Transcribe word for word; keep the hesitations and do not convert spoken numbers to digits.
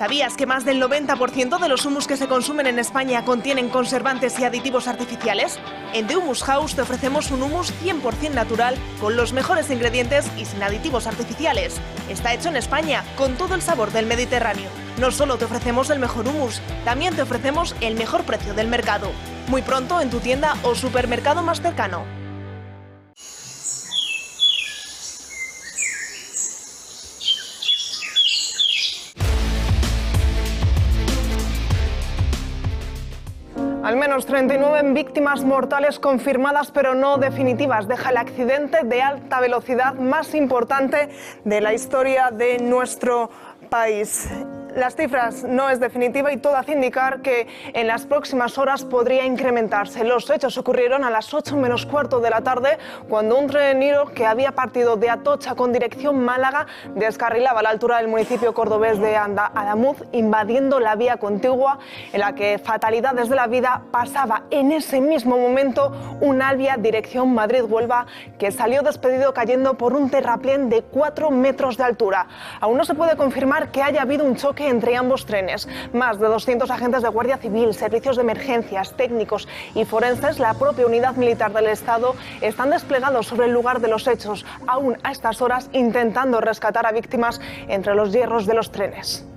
¿Sabías que más del noventa por ciento de los humus que se consumen en España contienen conservantes y aditivos artificiales? En The Humus House te ofrecemos un humus cien por cien natural, con los mejores ingredientes y sin aditivos artificiales. Está hecho en España, con todo el sabor del Mediterráneo. No solo te ofrecemos el mejor humus, también te ofrecemos el mejor precio del mercado. Muy pronto en tu tienda o supermercado más cercano. Al menos treinta y nueve víctimas mortales confirmadas, pero no definitivas. Deja el accidente de alta velocidad más importante de la historia de nuestro país. Las cifras no es definitiva y todo hace indicar que en las próximas horas podría incrementarse. Los hechos ocurrieron a las ocho menos cuarto de la tarde, cuando un tren que había partido de Atocha con dirección Málaga descarrilaba a la altura del municipio cordobés de Adamuz, invadiendo la vía contigua en la que fatalidades de la vida pasaba en ese mismo momento un Alvia dirección Madrid-Huelva que salió despedido cayendo por un terraplén de cuatro metros de altura. Aún no se puede confirmar que haya habido un choque entre ambos trenes. Más de doscientos agentes de Guardia Civil, servicios de emergencias, técnicos y forenses, la propia unidad militar del Estado, están desplegados sobre el lugar de los hechos, aún a estas horas intentando rescatar a víctimas entre los hierros de los trenes.